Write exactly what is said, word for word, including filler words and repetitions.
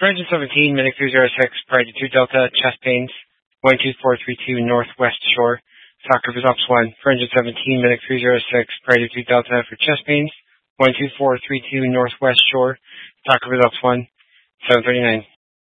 engine seventeen, Medic three zero six, priority two Delta, chest pains, one two four three two northwest shore. Soccer results one. For engine seventeen, Medic three zero six, priority two Delta for chest pains, one two four three two northwest shore. Soccer results one, seven thirty-nine.